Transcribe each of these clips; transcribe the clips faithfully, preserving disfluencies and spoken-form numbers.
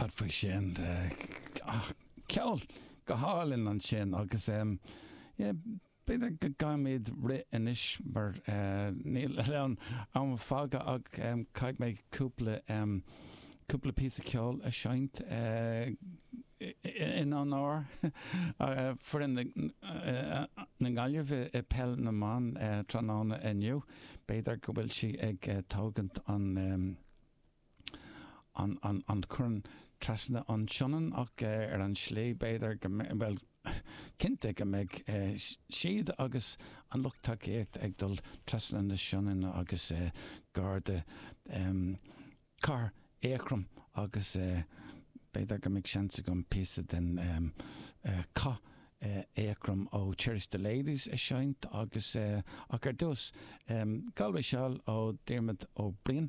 cad faoi sin ceol go hálinn an sin agus beidir go gaimid ri inis mar níl lean am fága ag caiid méid cúpla cúpla pí a ceol a seint in an áir furin na gaiileh i pell na man tránána inniu beidir go bhfuil si ag tágant an an an an chun trasna an sionan ach ar an slé beidir go bhfuil cinnte go méid siad agus an luchtá écht ag dul trasna na sionan agus garda car éacrom agus beidir go méid seansa go písa den cá éacrom ó Cherish the Ladies a seint agus ach ar dús Galway seall ó Diarmaid Ó Briain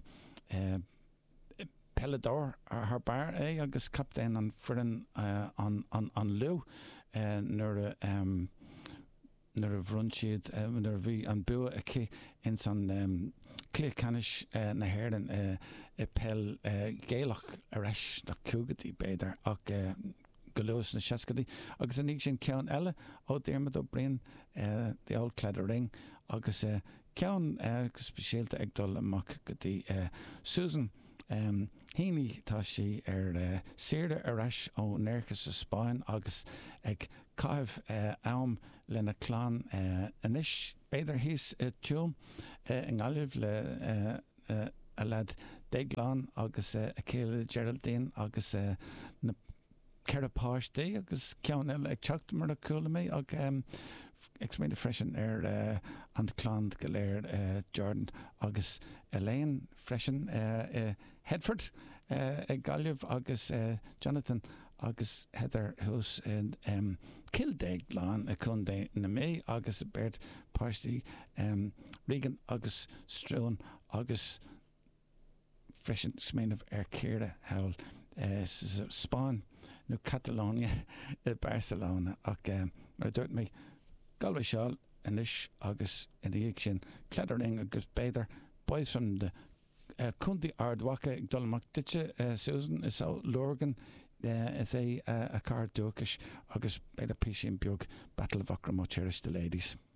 Pelador ar haar bar é agus captain an furin an an an lu nuair a nuair a bhrún siad nuair a bhí an bua a cí in san clé canis na hhéireann i pell géalach ar eis na cúgatí beidir ach go leos na seascadaí agus a níg sin ceann eile ó Diarmaid Ó Briain the old Cledar Ring agus ceann go spéisialta ag dul amach go dtí Susan Um, Híní tá si ar uh, siirde ar eis ó Nearchas a Spáin agus ag caibh uh, am lena clán uh, inis beidir híos uh, tiúm uh, in gáilibh le uh, uh, a lad déagláán agus uh, a céile Geraldine agus uh, na Carapáistí agus ceann eile ag teacht mar a coolla mé ag um, ag sméide freisin ar uh, an clán go léir uh, Jordan agus Elaine freisin uh, uh, Headford uh, ag Gaillimh agus uh, Jonathan agus Heather hús in um, Kildéagláán a chun dé na mé agus a Bert Páistí um, Regan agus Struan agus freisin sméanamh ar Céire Howell uh, Spáin nó Catalónia i Barcelona ach um, mar dúirt mé Galway seall inis agus in dhéag sin Cledar Ring agus beidir boys from the chundaí ardhacha ag dul amach duite Susan is ó Lorgan is é a car dúchas agus beidir pí sin beag Battle of Aughrim ó Cherish the Ladies.